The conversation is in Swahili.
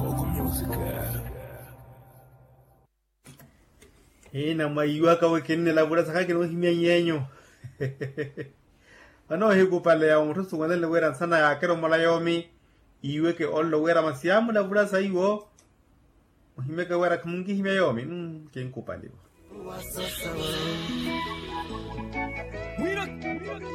Coco Music. Na maiwa ka wekenne la bura saka kino himya yenyo. Ano hiku pale ya umutu sungwane le wera sana ya kero mola yomi. Iwe ke ollo wera masiamu la bura sa iwo. Hime ka wera kumungi himya yomi. Kenku pale.